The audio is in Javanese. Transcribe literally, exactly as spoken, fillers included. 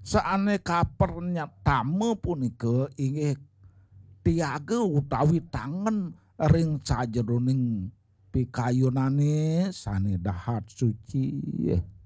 Saaneka pernyataan punika inggih tiage utawi tangen ring sajroning pikayunane sanedahat suci.